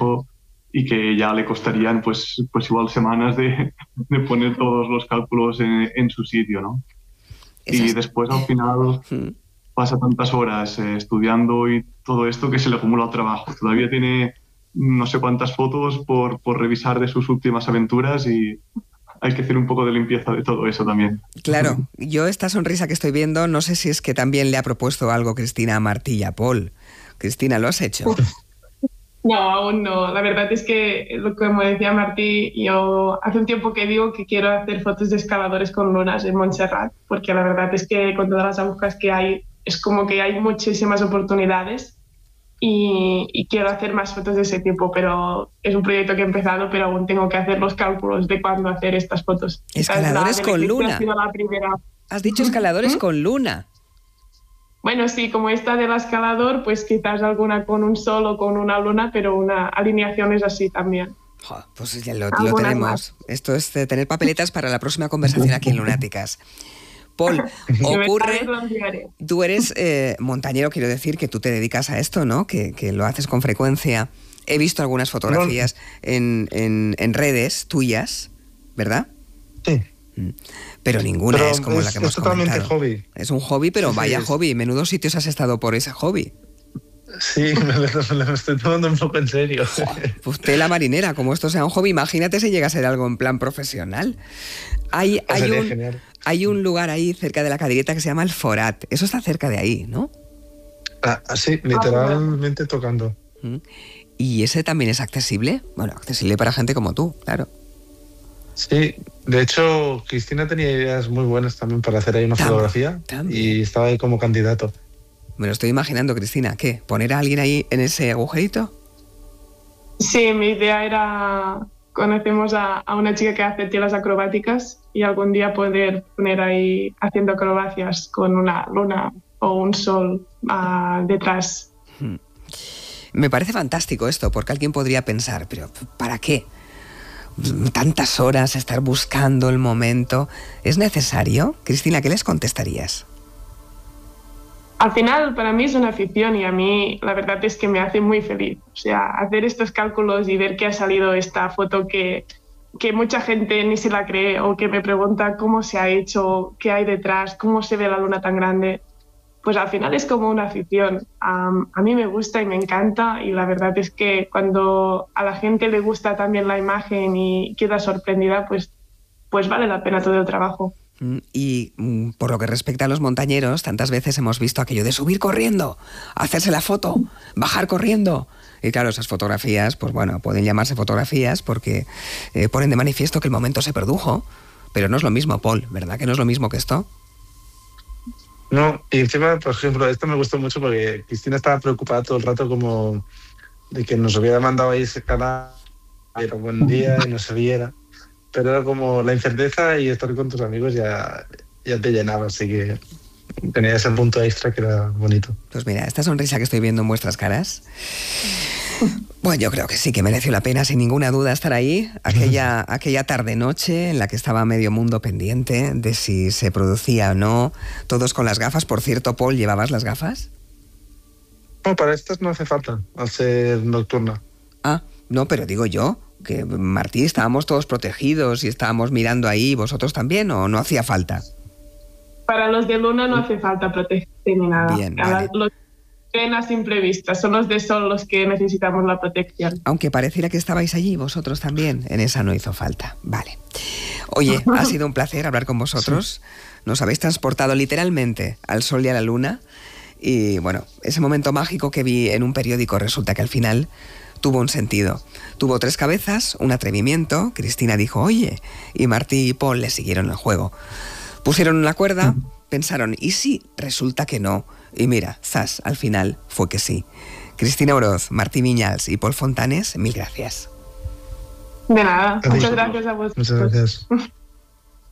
complejo y que ya le costarían pues igual semanas de poner todos los cálculos en su sitio, ¿no? Y después al final pasa tantas horas estudiando y todo esto que se le acumula el trabajo. Todavía tiene no sé cuántas fotos por revisar de sus últimas aventuras y hay que hacer un poco de limpieza de todo eso también. Claro, yo esta sonrisa que estoy viendo, no sé si es que también le ha propuesto algo Cristina a Martí y a Paul. Cristina, ¿lo has hecho? No, aún no. La verdad es que, como decía Martí, yo hace un tiempo que digo que quiero hacer fotos de escaladores con lunas en Montserrat, porque la verdad es que con todas las agujas que hay, es como que hay muchísimas oportunidades y quiero hacer más fotos de ese tipo, pero es un proyecto que he empezado, pero aún tengo que hacer los cálculos de cuándo hacer estas fotos. Escaladores con luna. Ha sido la primera. Has dicho escaladores con luna. Bueno, sí, como esta del escalador, pues quizás alguna con un sol o con una luna, pero una alineación es así también. Pues ya lo tenemos. Más. Esto es de tener papeletas para la próxima conversación aquí en Lunáticas. Paul, ocurre... Tú eres montañero, quiero decir que tú te dedicas a esto, ¿no? Que lo haces con frecuencia. He visto algunas fotografías en redes tuyas, ¿verdad? Sí. Pero ninguna es como la que hemos comentado. Es totalmente hobby. Es un hobby, pero sí, vaya hobby. Menudos sitios has estado por ese hobby. Sí, me lo estoy tomando un poco en serio. Pues tela marinera, como esto sea un hobby, imagínate si llega a ser algo en plan profesional. Hay un lugar ahí cerca de la Cadireta que se llama El Forat. Eso está cerca de ahí, ¿no? Sí, literalmente tocando. ¿Y ese también es accesible? Bueno, accesible para gente como tú, claro. Sí, de hecho, Cristina tenía ideas muy buenas también para hacer ahí una fotografía y estaba ahí como candidato. Me lo estoy imaginando, Cristina. ¿Qué? ¿Poner a alguien ahí en ese agujerito? Sí, mi idea era... Conocemos a una chica que hace telas acrobáticas y algún día poder poner ahí haciendo acrobacias con una luna o un sol detrás. Me parece fantástico esto, porque alguien podría pensar, pero ¿para qué? Tantas horas estar buscando el momento. ¿Es necesario? Cristina, ¿qué les contestarías? Al final, para mí es una afición y a mí la verdad es que me hace muy feliz. O sea, hacer estos cálculos y ver que ha salido esta foto que mucha gente ni se la cree o que me pregunta cómo se ha hecho, qué hay detrás, cómo se ve la luna tan grande, pues al final es como una afición. A mí me gusta y me encanta y la verdad es que cuando a la gente le gusta también la imagen y queda sorprendida, pues vale la pena todo el trabajo. Y por lo que respecta a los montañeros, tantas veces hemos visto aquello de subir corriendo, hacerse la foto, bajar corriendo. Y claro, esas fotografías, pues bueno, pueden llamarse fotografías porque ponen de manifiesto que el momento se produjo, pero no es lo mismo, Paul, ¿verdad? Que no es lo mismo que esto. No, y encima, por ejemplo, esto me gustó mucho porque Cristina estaba preocupada todo el rato como de que nos hubiera mandado ahí ese canal, era buen día y no se viera. Pero era como la incerteza y estar con tus amigos ya te llenaba, así que tenía ese punto extra que era bonito. Pues mira, esta sonrisa que estoy viendo en vuestras caras, bueno, yo creo que sí que mereció la pena, sin ninguna duda, estar ahí, aquella tarde-noche en la que estaba medio mundo pendiente de si se producía o no, todos con las gafas. Por cierto, Paul, ¿llevabas las gafas? No, para estas no hace falta, al ser nocturna. No, pero digo yo, que Martí, estábamos todos protegidos y estábamos mirando ahí, ¿vosotros también o no hacía falta? Para los de luna no hace falta protección ni nada. Bien, vale. Los ven a simple vista, son los de sol los que necesitamos la protección. Aunque pareciera que estabais allí, vosotros también, en esa no hizo falta. Vale. Oye, ha sido un placer hablar con vosotros. Sí. Nos habéis transportado literalmente al sol y a la luna. Y bueno, ese momento mágico que vi en un periódico resulta que al final tuvo un sentido. Tuvo 3 cabezas, un atrevimiento. Cristina dijo, oye, y Martí y Paul le siguieron el juego. Pusieron una cuerda, pensaron, ¿y si resulta que no? Y mira, zas, al final fue que sí. Cristina Oroz, Martí Viñals y Paul Fontanes, mil gracias. De nada, muchas gracias a vosotros. Muchas gracias.